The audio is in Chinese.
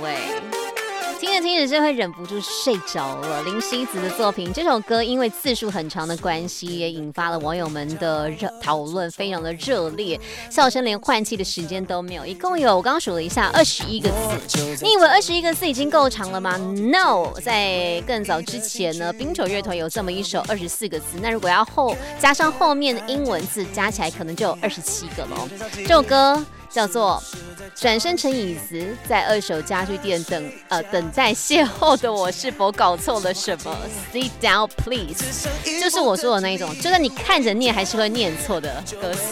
位。听着听着就会忍不住睡着了。林夕子的作品，这首歌因为字数很长的关系，也引发了网友们的讨论，非常的热烈，笑声连换气的时间都没有。一共有我刚刚数了一下，21个字。你以为21个字已经够长了吗 ？No， 在更早之前呢，冰球乐团有这么一首24个字，那如果要加上后面的英文字，加起来可能就有27个了。这首歌叫做转身成椅子，在二手家具店等待邂逅的我，是否搞错了什么 ？Sit down, please， 就是我说的那一种，就算你看着念，还是会念错的歌词。